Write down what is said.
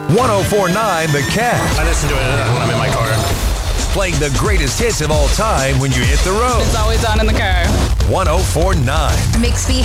1049 The Cat. I listen to it when I'm in my car. Playing the greatest hits of all time when you hit the road. It's always on in the car. 1049. Mixby